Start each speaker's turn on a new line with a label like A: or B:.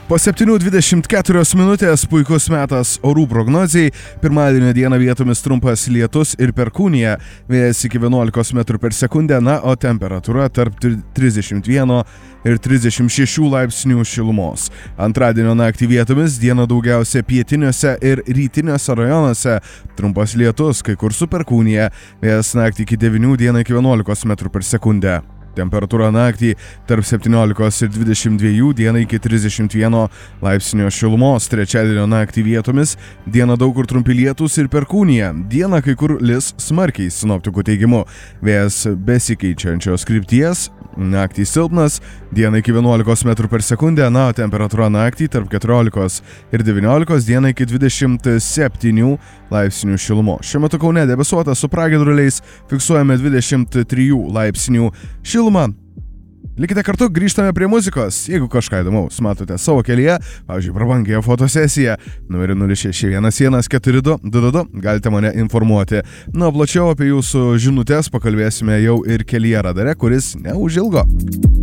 A: Po 7:24 minutės puikus metas orų prognozijai. Pirmadienio dieną vietomis trumpas lietus ir perkūnija. Vėjas iki 11 metrų per sekundę, o temperatūra tarp 31 ir 36 laipsnių šilumos. Antradienio naktį vietomis dieną daugiausia pietiniuose ir rytiniuose rajonuose. Trumpas lietus, kai kur su perkūnija. Vėjas naktį iki 9, dieną iki 11 metrų per sekundę. Temperatūra naktį tarp 17 ir 22, dieną iki 31 laipsnio šilumos. Trečiadienio naktį vietomis dieną daug kur trumpi lietūs ir perkūnija. Dieną kai kur lis smarkiai, sinoptikų teigimu. Vėjas besikeičiančios krypties, naktį silpnas, dieną iki 11 metrų per sekundę, o temperatūra naktį tarp 14 ir 19, dieną iki 27 laipsnių šilumos. Šiuo metu Kaune debesuota su pragiedruliais, fiksuojame 23 laipsnių šilumą. Likite kartu, grįžtame prie muzikos. Jeigu kažką įdomaus matote savo kelyje, pavyzdžiui, prabangią fotosesiją, numerį 06114222, galite mane informuoti. Plačiau apie jūsų žinutės pakalbėsime jau ir kelyje radare, kuris neužilgo.